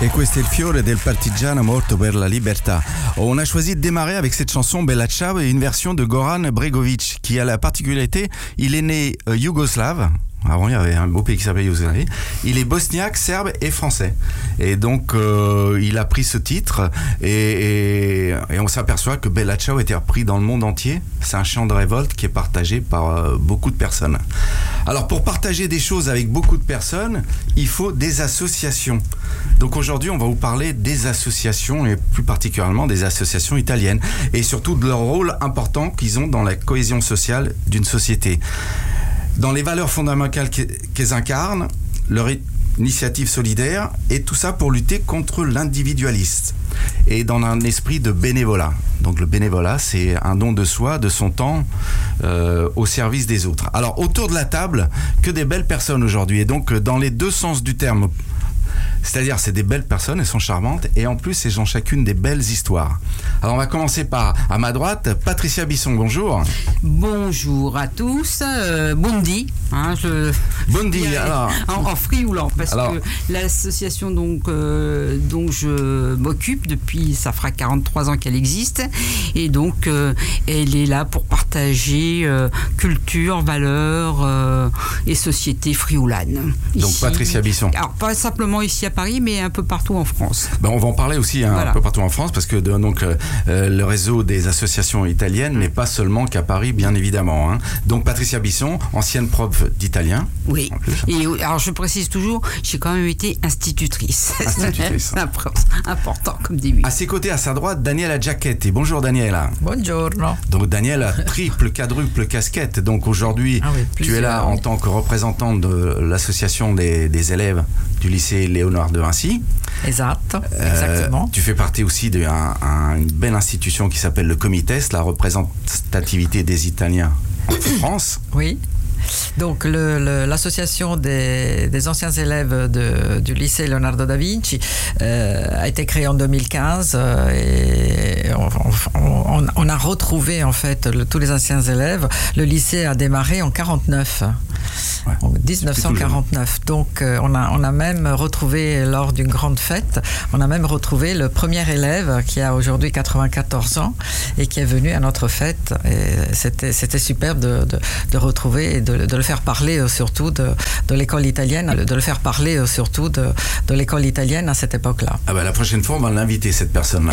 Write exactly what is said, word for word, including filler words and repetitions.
E questo è il fiore del partigiano morto per la libertà. On a choisi de démarrer avec cette chanson Bella Ciao, une version de Goran Bregović qui a la particularité, il est né euh, yougoslave. Avant, il y avait un beau pays qui s'appelait Yougoslavie. Il est bosniaque, serbe et français. Et donc, euh, il a pris ce titre et, et, et on s'aperçoit que Bella Ciao était repris dans le monde entier. C'est un chant de révolte qui est partagé par euh, beaucoup de personnes. Alors, pour partager des choses avec beaucoup de personnes, il faut des associations. Donc aujourd'hui, on va vous parler des associations et plus particulièrement des associations italiennes et surtout de leur rôle important qu'ils ont dans la cohésion sociale d'une société. Dans les valeurs fondamentales qu'elles incarnent, leur initiative solidaire, et tout ça pour lutter contre l'individualisme et dans un esprit de bénévolat. Donc le bénévolat, c'est un don de soi, de son temps, euh, au service des autres. Alors autour de la table, que des belles personnes aujourd'hui, et donc dans les deux sens du terme. C'est-à-dire, c'est des belles personnes, elles sont charmantes, et en plus, elles ont chacune des belles histoires. Alors, on va commencer par, à ma droite, Patricia Bisson, bonjour. Bonjour à tous, euh, Bondi. Hein, je, Bondi, je alors. En, en frioulant, parce alors, que l'association donc, euh, dont je m'occupe depuis, ça fera quarante-trois ans qu'elle existe, et donc, euh, elle est là pour partager euh, culture, valeurs euh, et société frioulane. Donc, ici, Patricia Bisson. Alors, pas simplement ici à Paris, mais un peu partout en France. Ben, on va en parler aussi hein, voilà. un peu partout en France, parce que de, donc, euh, le réseau des associations italiennes n'est pas seulement qu'à Paris, bien évidemment. Hein. Donc Patricia Bisson, ancienne prof d'italien. Oui, et alors je précise toujours, j'ai quand même été institutrice. Institutrice. C'est important comme début. À ses côtés, à sa droite, Daniela Giacchetti. Bonjour Daniela. Buongiorno. Donc Daniela, triple, quadruple casquette. Donc aujourd'hui, ah oui, tu es là en tant que représentante de l'association des, des élèves du lycée Léonard de Vinci. Exact, euh, exactement. Tu fais partie aussi d'une un, belle institution qui s'appelle le Comites, la représentativité des Italiens en France. Oui. Donc le, le, l'association des, des anciens élèves de, du lycée Leonardo da Vinci euh, a été créée en deux mille quinze euh, et on, on, on a retrouvé en fait le, tous les anciens élèves. Le lycée a démarré en quarante-neuf. Ouais, en dix-neuf cent quarante-neuf. Donc euh, on, a, on a même retrouvé lors d'une grande fête, on a même retrouvé le premier élève qui a aujourd'hui quatre-vingt-quatorze ans et qui est venu à notre fête. Et c'était, c'était superbe de, de, de retrouver et de De, de le faire parler surtout de, de l'école italienne, de le faire parler surtout de, de l'école italienne à cette époque-là. Ah ben la prochaine fois, on va l'inviter, cette personne-là.